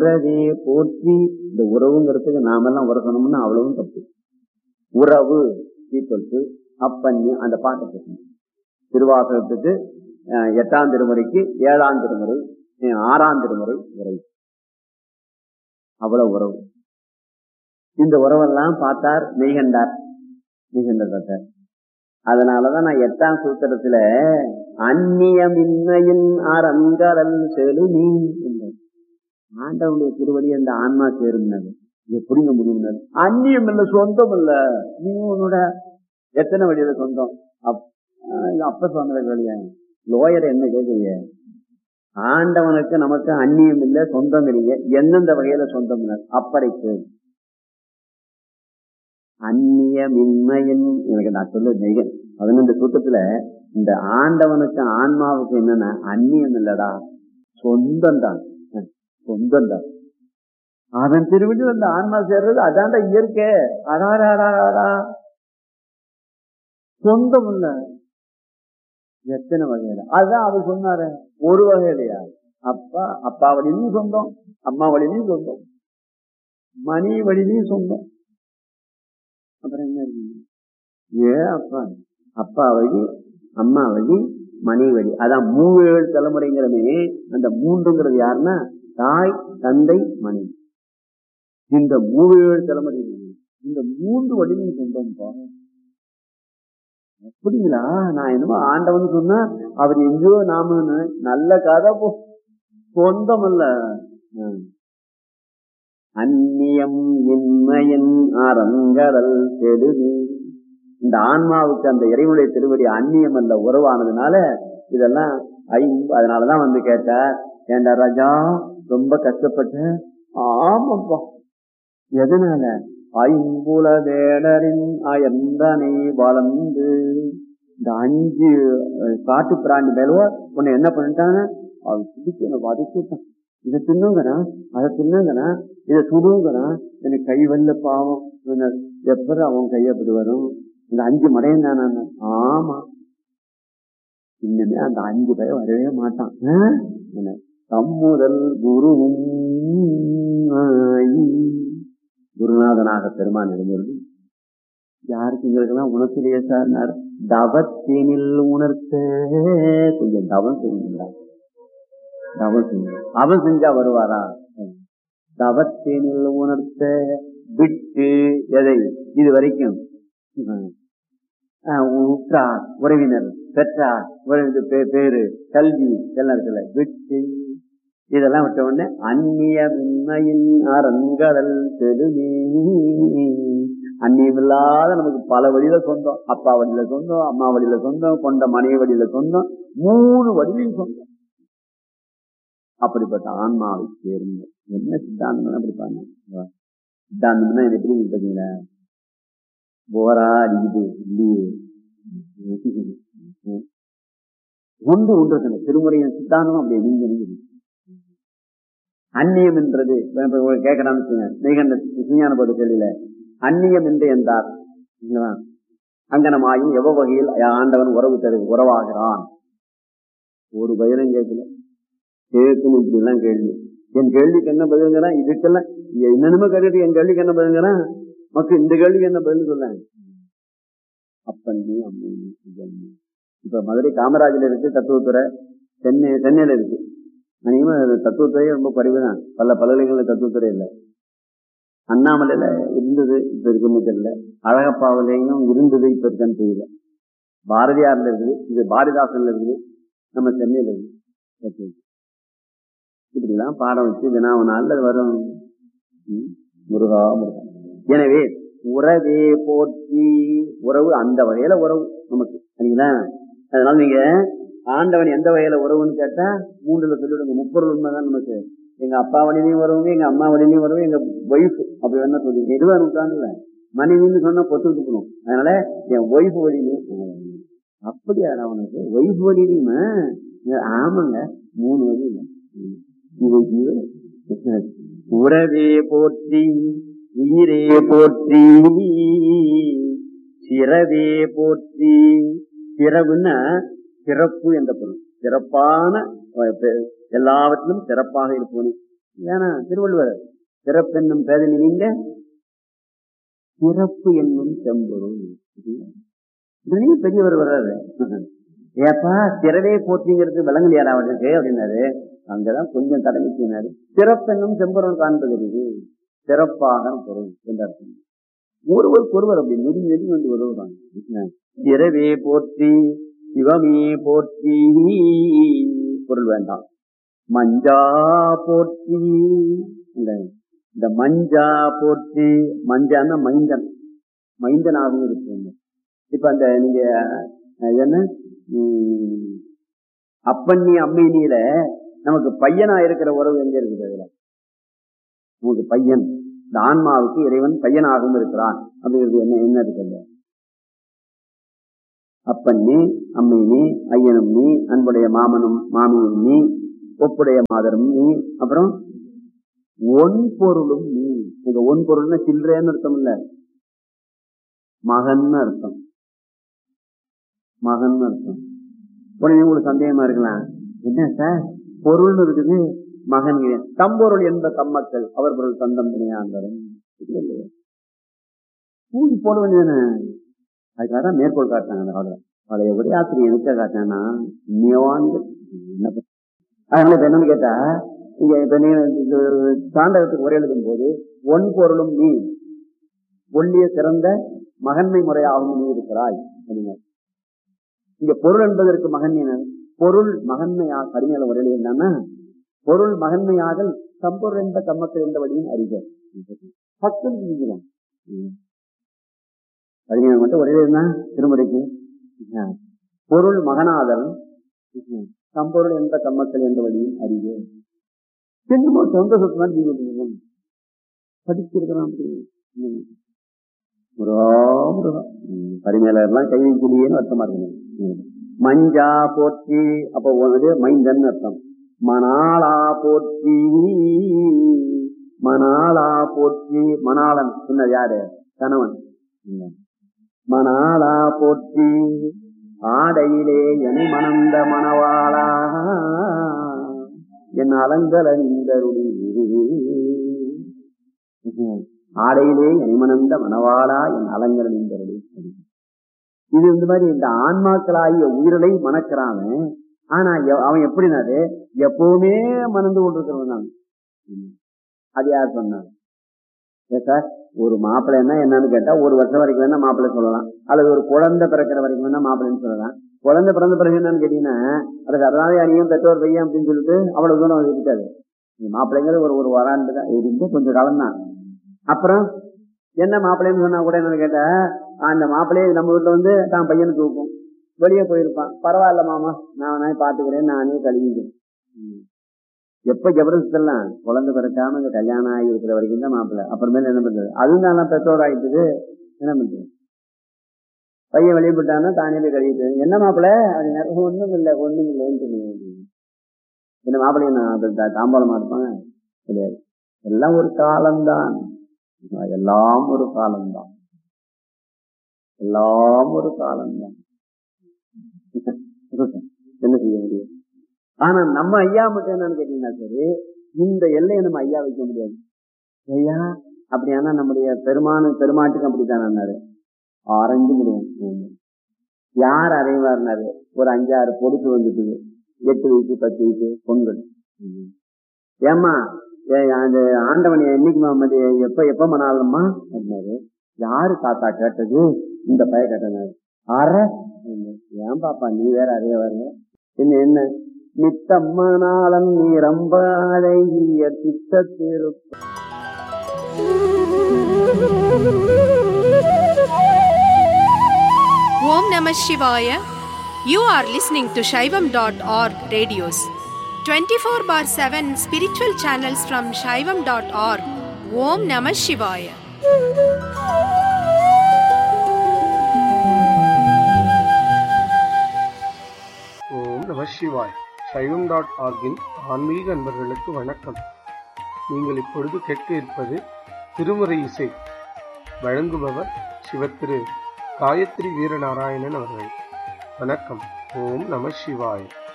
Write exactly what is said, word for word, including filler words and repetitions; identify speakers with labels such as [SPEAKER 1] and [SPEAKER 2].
[SPEAKER 1] உறவே போற்றி. இந்த உறவுங்கிறதுக்கு நாமெல்லாம் உற சொன்னோம்னா அவ்வளவும் தப்பு. உறவு ஈக்குவல் அப்பன்னி அந்த பாட்டை திருவாசகத்துக்கு எட்டாம் திருமுறைக்கு ஏழாம் திருமுறை ஆறாம் திருமுறை உறவு, அவ்வளவு உறவு. இந்த உறவெல்லாம் பார்த்தார் மெய்கண்டார் மெய்கண்டார் பார்த்தார். அதனாலதான் நான் எட்டாம் சூத்திரத்துல அந்நியமின்மையின் அறங்கடல் செலுமி என்றார். ஆண்டவனுடைய திருவடி அந்த ஆன்மா சேரும்னாரு. இதை புரிங்க முடியும். அந்நியம் இல்ல, சொந்தம் இல்ல. நீ உன்னோட எத்தனை வழியில சொந்தம்? அப்ப சொன்ன வழியா லோயர் என்ன கேட்குங்க? ஆண்டவனுக்கு நமக்கு அந்நியம் இல்லை, சொந்தம் இல்லையே. எந்தெந்த வகையில சொந்தம்? அப்பறைக்கு அந்நியமின்மையின் எனக்கு நான் சொல்ல நெய்கன் பதினெண்டு சூத்திரத்துல இந்த ஆண்டவனுக்கு ஆன்மாவுக்கு என்னன்னா அந்நியம் இல்லடா, சொந்தம் தான், சொந்தம் தான். அவன் திருவிழி அந்த ஆன்மா சேர்றது அதான்டா இயற்கை. அடாடாடா சொந்தம் இல்ல. எத்தனை வகையில? அதுதான் அவர் சொன்னாரு. ஒரு வகையிலையா? அப்பா அப்பா வழியிலையும் சொந்தம், அம்மா வழியிலையும் சொந்தம், மணி வழியிலையும் சொந்தம். அப்புறம் என்ன இருக்கு? ஏ அப்பா அப்பா வழி, அம்மா வழி, மணி வழி. அதான் மூவேழு தலைமுறைங்கிறமே. அந்த மூன்றுங்கிறது யாருன்னா தாய், தந்தை, மணி. இந்த மூவேழு தலைமுறை இந்த மூன்று வழியும் சொந்தம். அப்படிங்களா? நான் என்னமோ ஆண்டவன் சொன்னா அவர் எங்கேயோ நாம நல்ல கதை போ, சொந்தம் அல்ல. அந்நியம் இன்மையின் அறங்கடல் செடுதி. இந்த ஆன்மாவுக்கு அந்த இறைவனுடைய திருவடி அந்நியம் அல்ல, உறவானதுனால இதெல்லாம் ஐம்பு. அதனாலதான் வந்து கேட்ட, ஏண்டா ராஜா ரொம்ப கஷ்டப்பட்ட? ஆமாப்பா. எதனால? ஐம்புல வேடரின் அயந்தனை வளர்ந்து. இந்த அஞ்சு காட்டு பிராண்டி மேலவோ உன்னை என்ன பண்ணிட்டாங்க? அவன் பிடிச்சு என்ன வதக்கிட்டான். இதை தின்னுங்கிறா, அதை தின்னுங்கிறா, இதை சுடுங்கிறா. எனக்கு கை வல்ல பாவம். எப்ப அவன் கையப்படி வரும்? இந்த அஞ்சு மடையன் தானே? ஆமா. இன்னுமே அந்த அஞ்சு பேர் வரவே மாட்டான். தம்முதல் குருவும் குருநாதனாக பெருமான் இருந்தது. யாருக்கு எங்களுக்கெல்லாம் உணர்ச்சிலேயே சார் தவத்தினில் உணர்த்த கொஞ்சம் தவம் செய்யுங்களா? தவம் செஞ்சு அவன் செஞ்சா வருவாரா? தவத்தினில் உணர்த்த விட்டு எதை இது வரைக்கும் உற்றார், உறவினர், பெற்றார், பேரு, கல்வி எல்லாம் விட்டு இதெல்லாம் விட்ட உடனே அந்நியமின்மையின் அறங்கடல் செடுமி. அந்நியம் இல்லாத நமக்கு பல வழியில சொந்தம். அப்பா வழியில சொந்தம், அம்மா வழியில சொந்தம், கொண்ட மனைவி வழியில சொந்தம், மூணு வழியிலும் சொந்தம். அப்படிப்பட்ட ஆன்மாவை சேருங்க. என்ன சித்தாந்தம் அப்படி பாருங்க. சித்தாந்தம்னா எப்படி பார்த்தீங்களா? போரா அடிக்குது இல்லையே. ஒன்று ஒன்று திருமுறையின் சித்தாந்தம் அப்படி நீங்க நீங்க அந்நியம் என்றது கேட்கறான்னு விஞ்ஞான போது கேள்வியில அந்நியம் என்று என்றார். அங்கனமாயும் எவ்வ வகையில் ஆண்டவன் உறவு தரு உறவாகிறான்? ஒரு பயிலும் கேட்கல. கேட்கணும் இப்படி எல்லாம் கேள்வி. என் கேள்விக்கு என்ன பதிலுங்கிறான்? இதுக்கெல்லாம் என்னென்னமோ கேட்டு என் கேள்விக்கு என்ன பதிலுங்கிறான்? மக்கள் இந்த கேள்விக்கு என்ன பதில் சொல்ல? அப்பண்ணி அம்மி. இப்ப மதுரை காமராஜில இருக்கு தத்துவத்துறை, சென்னை சென்னையில இருக்கு. அநேகமா தத்துவத்துறையே ரொம்ப குறைவு தான். பல பல்கலைக்கழக தத்துவத்துறை இல்லை. அண்ணாமலையில இருந்தது, இப்ப இருக்குன்னு தெரியல. அழகப்பாவிலையும் இருந்தது, இப்ப இருக்கான்னு தெரியல. பாரதியார்ல இருக்குது, இது பாரதிதாசன்ல இருக்குது, நம்ம சென்னையில இருக்கு. இப்படிலாம் பாடம் வச்சு வினாவனால வரும். முருகா முருகா. எனவே உறவே போற்றி. உறவு அந்த வகையில உறவு நமக்கு, சரிங்களா? அதனால நீங்க ஆண்டவன் எந்த வகையில உறவுன்னு கேட்டா மூன்றுல சொல்லிவிடுங்க. முப்பொருள் உண்மைதான் நமக்கு. எங்க அப்பா வழியிலையும் வருவாங்க, எங்க அம்மா வழியிலையும் வருவாங்க, எங்க ஒய்ஃப் அப்படி வேணா சொல்லுங்க. எதுவா இருக்காங்கல்ல, மனைவின்னு சொன்னா பொத்து இருக்கணும். அதனால என் ஒய்ஃப் வழியிலையும். அப்படியா அவனுக்கு ஒய்ஃப் வழியிலையுமா? ஆமாங்க, மூணு வழி. உறவே போற்றி, உயிரே போற்றி, சிறவே போற்றி. சிறவுன்னா சிறப்பு என்ற பொருள். சிறப்பான எல்லாவற்றிலும் சிறப்பாக இருப்பவனே. ஏன்னா திருவள்ளுவர் பிறப்பென்னும் பேதனி நீங்க பிறப்பு என்னும் செம்பொருள் பெரியவர் வர்றாரு. ஏப்பா திறவே போற்றிங்கிறது விளங்கலையாரா அவருக்கு அப்படின்னாரு. அங்கதான் கொஞ்சம் கடமைக்கினாரு. சிறப்பென்னும் செம்பொருள் காண்பது சிறப்பாக பொருள் என்ற அர்த்தம். ஒருவருக்கு ஒருவர் அப்படி நெறி நெறி வந்து வருவாங்க. திறவே போற்றி சிவமே போற்றி பொருள் வேண்டாம். மஞ்சா போற்றி இந்த மஞ்சா போற்றி மஞ்சான்னா மைந்தன் மைந்தனாகவும் இருக்கு. இப்ப அந்த நீங்க என்ன அப்பண்ணி அம்மையில நமக்கு பையனா இருக்கிற உறவு எங்க இருக்குது? அதுல நமக்கு பையன் இந்த ஆன்மாவுக்கு இறைவன் பையனாகவும் இருக்கிறான் அப்படிங்கிறது என்ன என்ன இருக்கு? அப்பண்ணி அம்மையினி ஐயனும் நீ அன்புடைய மாமனும் மாமியும் நீ ஒப்புடைய மாதரும் நீ அப்புறம் ஒன் பொருளும் நீ. இந்த ஒன் பொருள்னா சில்லறேன்னு அர்த்தம் இல்ல, மகன் அர்த்தம். மகன் அர்த்தம். உடனே உங்களுக்கு சந்தேகமா இருக்கலாம், என்ன சார் பொருள்னு இருக்குது மகன் தம்பொருள் என்ப தம்மக்கள் அவர் பொருள் தந்தம் துணையாந்தரும் கூடி போட வேண்டியதானே. அதுக்காக மேற்கோள் காட்டாங்க அந்த காலம். பழைய உரையாசிரியர் எதுக்க காட்டினா இன்னையோண்டு அதனால இப்ப என்னன்னு கேட்டா இங்க இப்ப நீ தாண்டகத்துக்கு உரை எழுதும் போது ஒன் பொருளும் நீ ஒல்லிய சிறந்த மகன்மை முறையாகவும் நீ இருக்கிறாய் அப்படிங்க. இங்க பொருள் என்பதற்கு மகன் பொருள் மகன்மையா கடுமையான உரையில என்னன்னா பொருள் மகன்மையாதல் சம்பொருள் என்ற தம்மக்கள் என்ற வழியும் அறிக பக்கம் செஞ்சுக்கிறோம். கடுமையான மட்டும் உரையில இருந்தா திருமுறைக்கு பொருள் மகனாதல் சம்பொருள் என்ற தம்மக்கள் என்ற வழியும் அறிக. என்னமோ சொந்த சொத்துதான் நீங்க படிச்சிருக்கலாம். பரிமையாளர்லாம் கை வைக்கலையேன்னு அர்த்தமா இருக்கு. மஞ்சா போற்றி அப்ப வந்து மைந்தன் அர்த்தம். மணாளா போற்றி மணாளா போற்றி மணாளன் சொன்னது யாரு? கணவன். மணாளா போற்றி ஆடையிலே என மணந்த மணவாளா என் அலங்கல நீந்தருளி ஆடையிலே எனிமணந்த மணவாளா என் அலங்கல நீந்தருளி. இது இந்த மாதிரி இந்த ஆன்மாக்களாகிய உயிரலை மணக்கிறான். ஆனா அவன் எப்படினாரு எப்பவுமே மணந்து கொண்டிருக்கிறவன் தான். அது யார் சொன்னான்? சார் ஒரு மாப்பிள்ளைன்னா என்னன்னு கேட்டா ஒரு வருஷம் வரைக்கும் வேணா மாப்பிள்ளை சொல்லலாம், அல்லது ஒரு குழந்தை பிறக்கிற வரைக்கும் வேணா மாப்பிள்ளைன்னு சொல்லலாம். குழந்தை பிறந்த பிறகு என்னன்னு கேட்டீங்கன்னா அது அதனாலே அணியும் பெற்றோர் பையன் அப்படின்னு சொல்லிட்டு அவ்வளவு தூரம் அது இருக்காது. மாப்பிள்ளைங்கிறது ஒரு ஒரு வராண்டு தான் இருந்து கொஞ்சம் காலம் தான். அப்புறம் என்ன மாப்பிள்ளைன்னு சொன்னா கூட என்னன்னு கேட்டா அந்த மாப்பிள்ளையே நம்ம வீட்டுல வந்து தான் பையனுக்கு தூக்கும், வெளியே போயிருப்பான், பரவாயில்ல மாமா நானே பாத்துக்கிறேன் நானே கழுவிக்கிறேன். எப்ப ஜபரதெல்லாம் குழந்தை பிறக்காம இந்த கல்யாணம் ஆகி இருக்கிற வரைக்கும் தான் மாப்பிள்ளை. அப்புறமேல என்ன பண்றது? அதுவும் தான் பெற்றோர் ஆகிட்டது. என்ன பண்றது? பையன் வெளியே போட்டான்னா தானே போய் கழுவிட்டு என்ன மாப்பிள்ளை அது ஒண்ணும் இல்லை ஒண்ணும் இல்லைன்னு சொல்லுங்க. என்ன மாப்பிள்ளைய நான் தாம்பாளமா இருப்பாங்க கிடையாது. எல்லாம் ஒரு காலம்தான், எல்லாம் ஒரு காலம்தான், எல்லாம் ஒரு காலம்தான். என்ன செய்ய முடியும்? ஆனா நம்ம ஐயா மட்டும் என்னன்னு கேட்டீங்கன்னா சரி இந்த எல்லையை நம்ம ஐயா வைக்க முடியாது. ஐயா அப்படியானா நம்முடைய பெருமானு பெருமாட்டுக்கு அப்படித்தானாரு அரைஞ்சு முடியும். யார் அறைவாருனாரு? ஒரு அஞ்சாறு பொறுப்பு வந்துட்டு எட்டு வயசு பத்து வயசு பொங்கல். ஏமா அந்த ஆண்டவன் என்னைக்கு எப்ப எப்ப மணாலம்மா அப்படின்னாரு. யாரு தாத்தா கேட்டது? இந்த பய கேட்டனாரு. அற ஏன் பாப்பா நீ வேற அறைய வரல என்ன என்ன நித்தம்மனாளன் நீரம்பாழைய திட்டத்திருப்ப.
[SPEAKER 2] Om Namah Shivaya. You are listening to Shaivam dot org radios. twenty-four bar seven spiritual channels from Shaivam dot org. Om Namah Shivaya.
[SPEAKER 3] ஓம் நம சிவாய். சைவம் டாட் ஆர்கின் ஆன்மீக அன்பர்களுக்கு வணக்கம். நீங்கள் இப்பொழுது கேட்க இருப்பது திருமுறை இசை. வழங்குபவர் சிவத்திரு காயத்ரி வீரநாராயணன் அவர்கள். வணக்கம். ஓம் நம சிவாய்.